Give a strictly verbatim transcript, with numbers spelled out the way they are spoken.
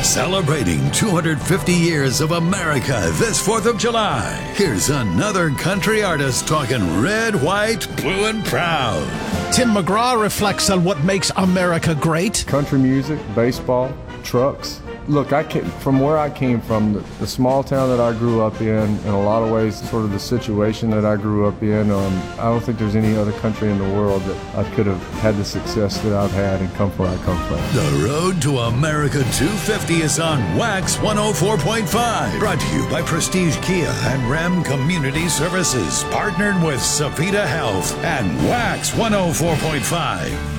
Celebrating two hundred fifty years of America this fourth of July. Here's another country artist talking red, white, blue, and proud. Tim McGraw reflects on what makes America great. Country music, baseball, trucks. Look, I came, from where I came from, the, the small town that I grew up in, in a lot of ways, sort of the situation that I grew up in, um, I don't think there's any other country in the world that I could have had the success that I've had and come from where I come from. The Road to America two fifty is on Wax one oh four point five. Brought to you by Prestige Kia and Ram Community Services. Partnered with Savita Health and Wax one oh four point five.